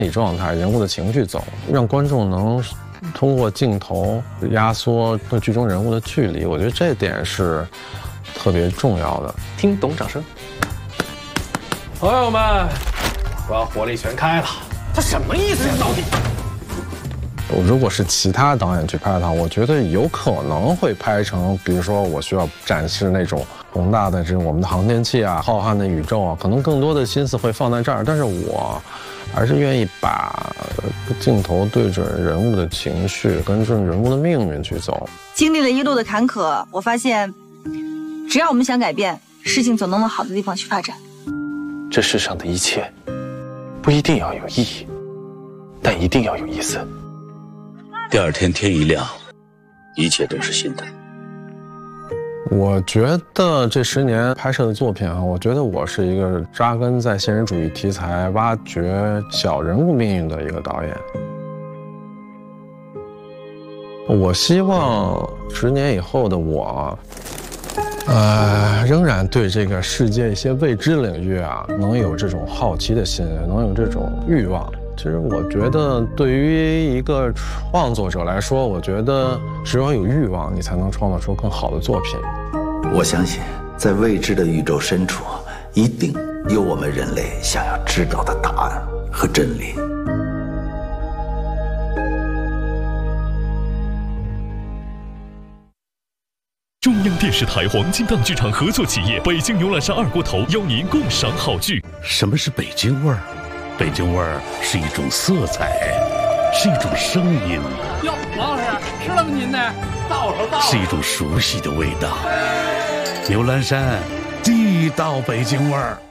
理状态、人物的情绪走，让观众能通过镜头压缩对剧中人物的距离。我觉得这点是特别重要的。 听懂掌声。朋友们，我要火力全开了。他什么意思呀？到底？ 如果是其他导演去拍它，我觉得有可能会拍成，比如说我需要展示那种宏大的这种我们的航天器啊、浩瀚的宇宙啊，可能更多的心思会放在这儿。但是我还是愿意把镜头对准人物的情绪，跟准人物的命运去走。 经历了一路的坎坷，我发现，只要我们想改变，事情总能往好的地方去发展。 这世上的一切，不一定要有意义，但一定要有意思。 第二天天一亮，一切都是新的。 我觉得这10年拍摄的作品啊，我觉得我是一个扎根在现实主义题材、挖掘小人物命运的一个导演。我希望10年以后的我，仍然对这个世界一些未知领域啊，能有这种好奇的心，能有这种欲望。其实我觉得，对于一个创作者来说，我觉得只有有欲望，你才能创造出更好的作品。 我相信，在未知的宇宙深处，一定有我们人类想要知道的答案和真理。 中央电视台黄金档剧场合作企业北京牛栏山二锅头邀您共赏好剧。 什么是北京味儿？北京味儿是一种色彩，是一种声音。 哟，王老师吃了吗？您呢？到了。 是一种熟悉的味道。牛栏山，地道北京味儿。